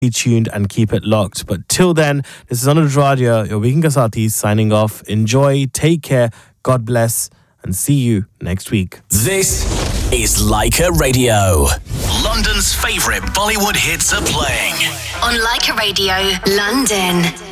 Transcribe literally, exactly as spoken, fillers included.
tuned and keep it locked. But till then, this is Anuj Radia, your weekend ka sathi, signing off. Enjoy, take care, God bless, and see you next week. This is Leica Radio. London's favourite Bollywood hits are playing. On Leica Radio, London.